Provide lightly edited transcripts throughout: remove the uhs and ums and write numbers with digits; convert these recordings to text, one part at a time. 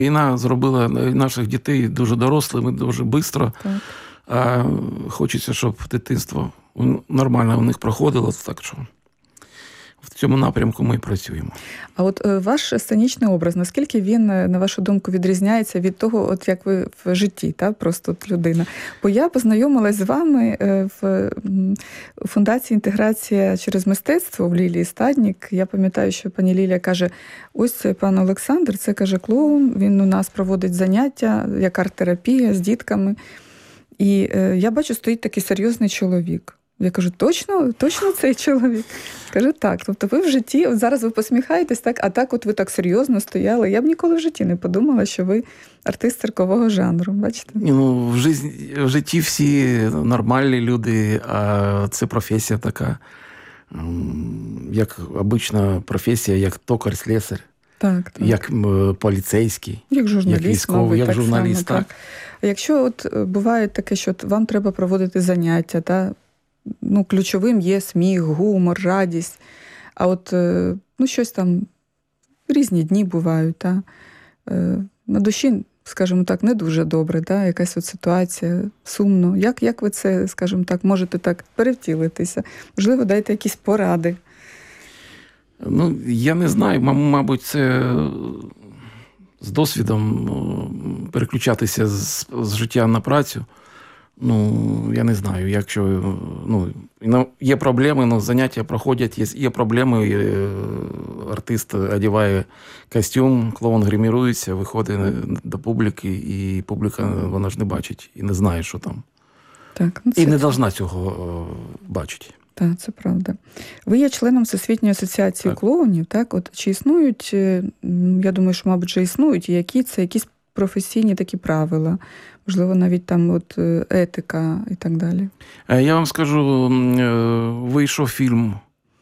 Війна зробила наших дітей дуже дорослими, дуже швидко. А хочеться, щоб дитинство нормально у них проходило, так що в цьому напрямку ми і працюємо. А от ваш сценічний образ, наскільки він, на вашу думку, відрізняється від того, от як ви в житті, та? Просто от людина? Бо я познайомилась з вами в Фундації «Інтеграція через мистецтво» в Лілії Стаднік. Я пам'ятаю, що пані Лілія каже, ось пан Олександр, це, каже, клоун, він у нас проводить заняття, як арт-терапія з дітками. І я бачу, стоїть такий серйозний чоловік. Я кажу, точно цей чоловік? Каже, так. Тобто ви в житті, от зараз ви посміхаєтесь, так, а так от ви так серйозно стояли. Я б ніколи в житті не подумала, що ви артист циркового жанру, бачите? В житті всі нормальні люди, а це професія така, як обична професія, як токар-слесар, так. Як поліцейський, як журналіст, як військовий, як журналіст. Так. А якщо от буває таке, що вам треба проводити заняття, та, ключовим є сміх, гумор, радість, а от щось там, різні дні бувають, та, на душі, скажімо так, не дуже добре, та, якась от ситуація, сумно. Як ви це, скажімо так, можете так перевтілитися? Можливо, дайте якісь поради. Я не знаю, мабуть, це з досвідом переключатися з життя на працю. Я не знаю, якщо є проблеми, заняття проходять, є проблеми, артист одягає костюм, клоун гримірується, виходить до публіки, і публіка, вона ж не бачить і не знає, що там. Так, і не повинна цього бачити. Так, це правда. Ви є членом Всесвітньої асоціації клоунів, так? От чи існують, я думаю, що, мабуть, вже існують, які це якісь професійні такі правила? Можливо, навіть там от етика і так далі. Я вам скажу, вийшов фільм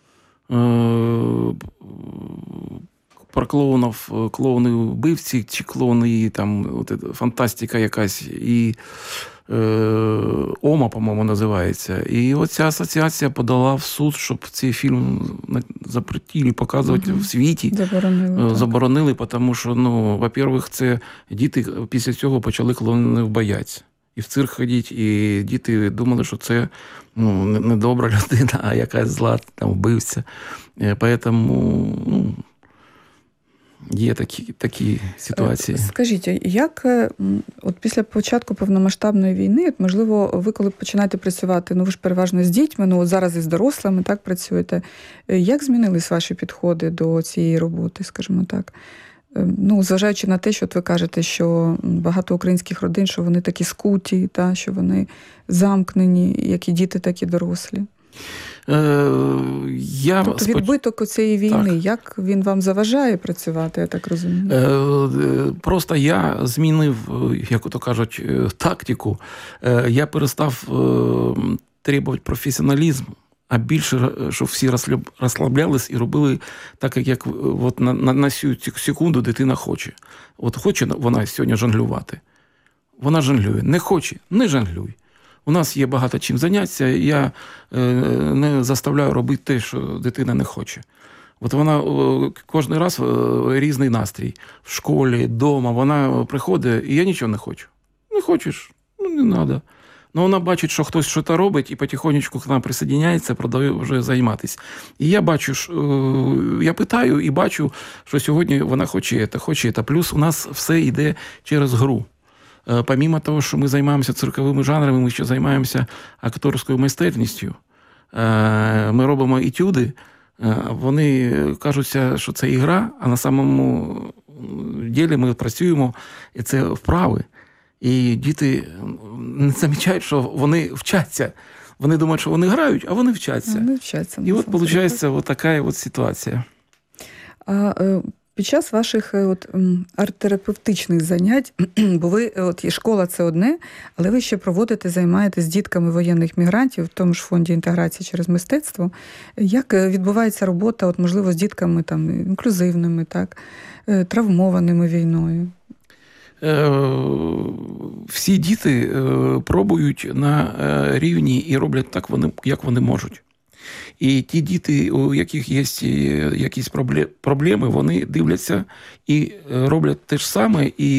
про клоунів, клоуни-вбивці, чи клоуни, там, фантастика якась, і ОМА, по-моєму, називається. І оця асоціація подала в суд, щоб цей фільм запретили показувати в світі. Заборонили, тому що, во-первых, це діти після цього почали клоунів боятися. І в цирк ходити, і діти думали, що це не добра людина, а якась зла, там, вбивця. Тому, є такі ситуації. Скажіть, як от після початку повномасштабної війни, можливо, ви коли починаєте працювати, ви ж переважно з дітьми, от зараз і з дорослими, так, працюєте, як змінились ваші підходи до цієї роботи, скажімо так? Зважаючи на те, що от ви кажете, що багато українських родин, що вони такі скуті, та, що вони замкнені, як і діти, так і дорослі. Тобто відбиток цієї війни, так. Як він вам заважає працювати, я так розумію? Просто я змінив, як то кажуть, тактику. Я перестав требувати професіоналізм, а більше, щоб всі розслаблялись і робили так, як от на цю секунду дитина хоче. От хоче вона сьогодні жонглювати, вона жонглює. Не хоче, не жонглюй. У нас є багато чим зайнятися, я не заставляю робити те, що дитина не хоче. От вона кожен раз різний настрій. В школі, вдома, вона приходить, і я нічого не хочу. Не хочеш? Не треба. Вона бачить, що хтось щось робить, і потихонечку к нам присоединяється, продовжує займатися. І я бачу, я питаю і бачу, що сьогодні вона хоче це. Плюс у нас все йде через гру. Помимо того, що ми займаємося цирковими жанрами, ми ще займаємося акторською майстерністю. Ми робимо етюди, вони кажуться, що це ігра, а на самому ділі ми працюємо, і це вправи. І діти не замічають, що вони вчаться. Вони думають, що вони грають, а вони вчаться. І от виходить от така от ситуація. Під час ваших арт-терапевтичних занять, бо ви, школа – це одне, але ви ще займаєтесь з дітками воєнних мігрантів в тому ж фонді інтеграції через мистецтво. Як відбувається робота, можливо, з дітками там, інклюзивними, так, травмованими війною? Всі діти пробують на рівні і роблять так, як вони можуть. І ті діти, у яких є якісь проблеми, вони дивляться і роблять те ж саме, і